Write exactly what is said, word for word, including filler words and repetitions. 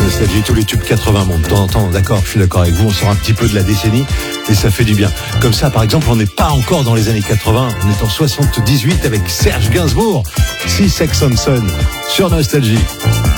Nostalgie, tous les tubes quatre-vingts montent de temps en temps, d'accord, je suis d'accord avec vous, on sort un petit peu de la décennie et ça fait du bien. Comme ça, par exemple, on n'est pas encore dans les années quatre-vingts, on est en soixante-dix-huit avec Serge Gainsbourg, Six Sex and Son sur Nostalgie.